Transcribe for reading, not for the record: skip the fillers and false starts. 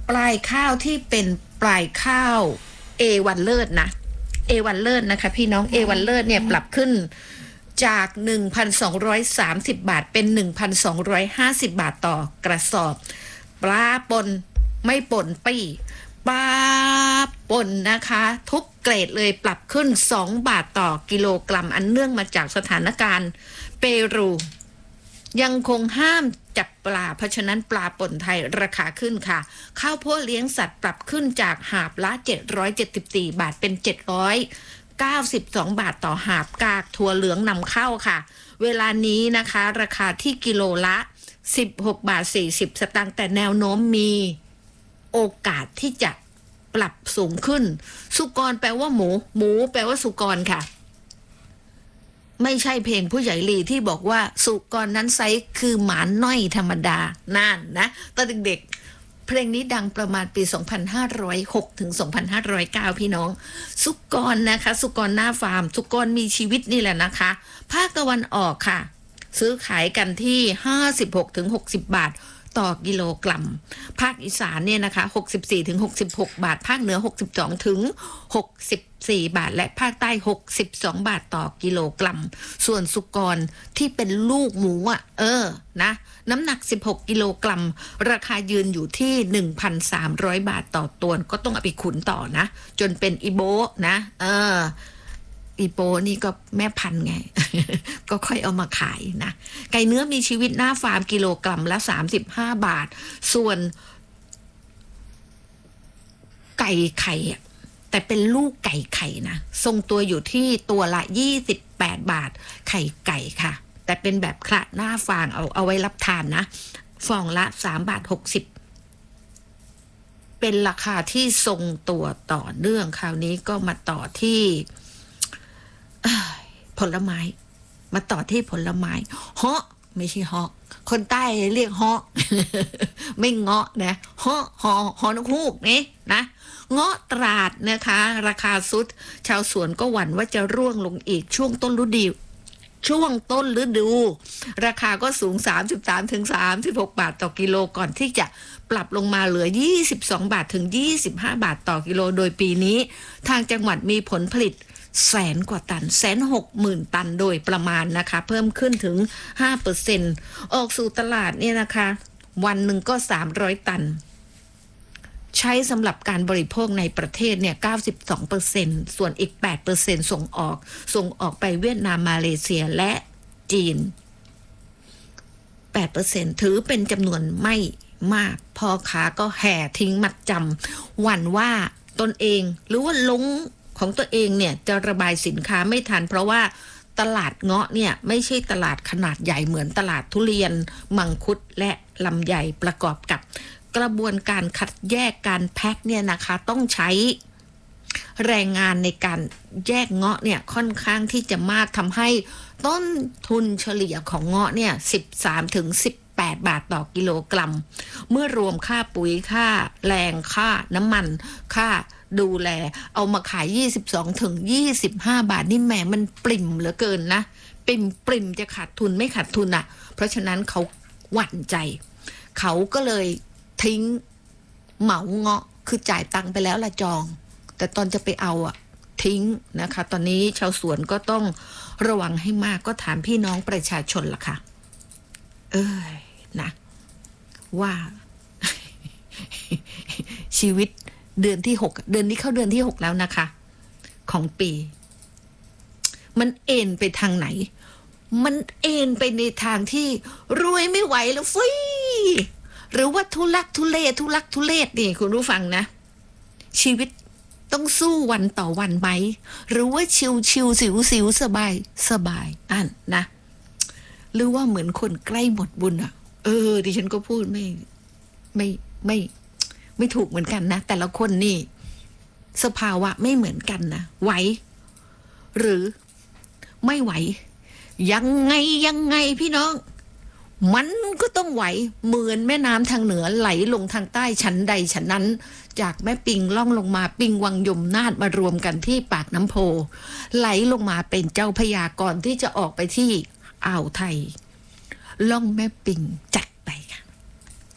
ปลายข้าวที่เป็นปลายข้าว A1 เลิศนะ A1 เลิศนะคะพี่น้อง A1 เลิศเนี่ยปรับขึ้นจาก 1,230 บาทเป็น 1,250 บาทต่อกระสอบปลาป่นไม่ป่นปี้ปลาป่นนะคะทุกเกรดเลยปรับขึ้น2 บาทต่อกิโลกรัมอันเนื่องมาจากสถานการณ์เปรูยังคงห้ามจับปลาเพราะฉะนั้นปลาป่นไทยราคาขึ้นค่ะข้าวโพดเลี้ยงสัตว์ปรับขึ้นจากหาบละ774 บาทเป็น792 บาทต่อหาบกากถั่วเหลืองนำเข้าค่ะเวลานี้นะคะราคาที่กิโลละ16 บาท 40 สตางค์แต่แนวโน้มมีโอกาสที่จะปรับสูงขึ้นสุกรแปลว่าหมูแปลว่าสุกรค่ะไม่ใช่เพลงผู้ใหญ่ลีที่บอกว่าสุกรนั้นไซส์คือหมาน้อยธรรมดานั่นนะตอนเด็กๆเพลงนี้ดังประมาณปี 2506 ถึง 2509 พี่น้องสุกรนะคะสุกรหน้าฟาร์มสุกรมีชีวิตนี่แหละนะคะภาคตะวันออกค่ะซื้อขายกันที่ 56 ถึง 60 บาทต่อกิโลกรัมภาคอีสานเนี่ยนะคะ64 ถึง 66 บาทภาคเหนือ62 ถึง 64 บาทและภาคใต้62 บาทต่อกิโลกรัมส่วนสุกรที่เป็นลูกหมูนะน้ำหนัก16 กิโลกรัมราคายืนอยู่ที่ 1,300 บาทต่อตัวก็ต้องเอาไปขุนต่อนะจนเป็นอีโบนะอีโปนี่ก็แม่พันไง ก็ค่อยเอามาขายนะไก่เนื้อมีชีวิตหน้าฟาร์มกิโลกรัมละ35 บาทส่วนไก่ไข่แต่เป็นลูกไก่ไข่นะทรงตัวอยู่ที่ตัวละ28 บาทไข่ไก่ค่ะแต่เป็นแบบคละหน้าฟางเอาไว้รับทานนะฟองละ3 บาท 60เป็นราคาที่ทรงตัวต่อเนื่องคราวนี้ก็มาต่อที่ผลไม้มาต่อที่ผลไม้เฮาะไม่ใช่ฮอกคนใต้เรียกฮอก ไม่เงาะนะฮอฮอนกฮูกนี่นะเงาะตราดนะคะราคาสุดชาวสวนก็หวั่นว่าจะร่วงลงอีกช่วงต้นฤดูราคาก็สูง 33 ถึง 36 บาทต่อกิโลก่อนที่จะปรับลงมาเหลือ22 บาทถึง25 บาทต่อกิโลโดยปีนี้ทางจังหวัดมีผลผลิต100,000 กว่าตัน160,000 ตันโดยประมาณนะคะเพิ่มขึ้นถึง 5% ออกสู่ตลาดเนี่ยนะคะวันหนึ่งก็300 ตันใช้สำหรับการบริโภคในประเทศเนี่ย 92% ส่วนอีก 8% ส่งออกไปเวียดนามมาเลเซียและจีน 8% ถือเป็นจำนวนไม่มากพ่อค้าก็แห่ทิ้งมัดจำหวั่นว่าตนเองหรือว่าลงของตัวเองเนี่ยจะระบายสินค้าไม่ทันเพราะว่าตลาดเงาะเนี่ยไม่ใช่ตลาดขนาดใหญ่เหมือนตลาดทุเรียนมังคุดและลำไยประกอบกับกระบวนการคัดแยกการแพ็คเนี่ยนะคะต้องใช้แรงงานในการแยกเงาะเนี่ยค่อนข้างที่จะมากทำให้ต้นทุนเฉลี่ยของเงาะเนี่ย13 ถึง 18 บาทต่อกิโลกรัมเมื่อรวมค่าปุ๋ยค่าแรงค่าน้ำมันค่าดูแลเอามาขาย22 ถึง 25 บาทนี่แหมมันปริ่มเหลือเกินนะปริ่มจะขาดทุนไม่ขาดทุนเพราะฉะนั้นเขาหวั่นใจเขาก็เลยทิ้งเหมาเงาะคือจ่ายตังค์ไปแล้วละจองแต่ตอนจะไปเอาทิ้งนะคะตอนนี้ชาวสวนก็ต้องระวังให้มากก็ถามพี่น้องประชาชนล่ะค่ะนะว่า ชีวิตเดือนที่6เดือนนี้เข้าเดือนที่6แล้วนะคะของปีมันเอ็นไปทางไหนมันเอ็นไปในทางที่รวยไม่ไหวแล้วฟยหรือว่าทุลักทุเลนี่คุณผู้ฟังนะชีวิตต้องสู้วันต่อวันไหมหรือว่าชิวสิวสบายนะหรือว่าเหมือนคนใกล้หมดบุญดิฉันก็พูดไม่ถูกเหมือนกันนะแต่ละคนนี่สภาวะไม่เหมือนกันนะไหวหรือไม่ไหวยังไงพี่น้องมันก็ต้องไหวเหมือนแม่น้ำทางเหนือไหลลงทางใต้ชั้นใดชั้นนั้นจากแม่ปิงล่องลงมาปิงวังยมนาฏมารวมกันที่ปากน้ำโพไหลลงมาเป็นเจ้าพระยาก่อนที่จะออกไปที่อ่าวไทยล่องแม่ปิงจัด